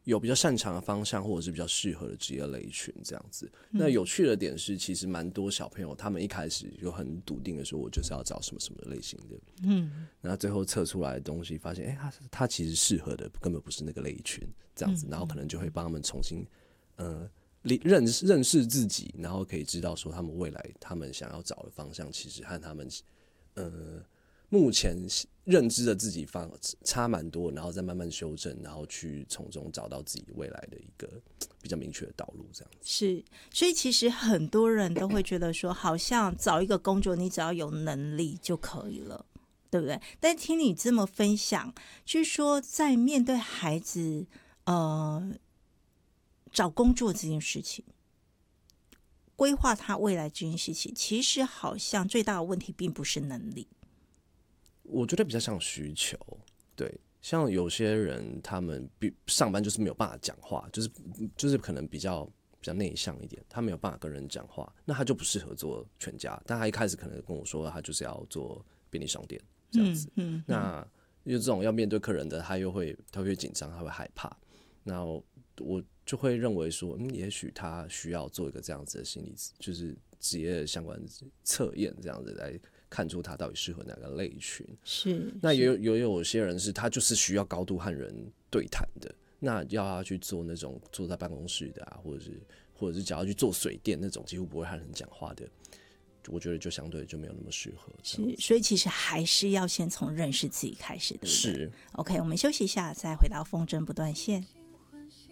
有比较擅长的方向，或者是比较适合的职业类群这样子。那有趣的点是，其实蛮多小朋友他们一开始就很笃定的说，我就是要找什么什么类型的，然后最后测出来的东西发现，他其实适合的根本不是那个类群这样子，然后可能就会帮他们重新认识自己，然后可以知道说他们未来他们想要找的方向，其实和他们目前认知的自己差蛮多，然后再慢慢修正，然后去从中找到自己未来的一个比较明确的道路，这样子。 是，所以其实很多人都会觉得说，好像找一个工作，你只要有能力就可以了，对不对？但听你这么分享，就是说在面对孩子找工作这件事情，规划他未来这件事情，其实好像最大的问题并不是能力。 我觉得比较像需求，对，像有些人他们上班就是没有办法讲话，就是可能比较内向一点，他没有办法跟人讲话，那他就不适合做全家。但他一开始可能跟我说，他就是要做便利商店这样子。那因为这种要面对客人的，他会紧张，他会害怕。那我就会认为说，也许他需要做一个这样子的心理，就是职业相关测验，这样子来看出他到底适合哪个类群。 是， 那也有些人是他就是需要高度和人对谈的，那要他去做那种坐在办公室的啊，或者是只要去做水电那种几乎不会和人讲话的，我觉得就相对就没有那么适合。 是，所以其实还是要先从认识自己开始，对不对？ 是。 OK， 我们休息一下，再回到风筝不断线。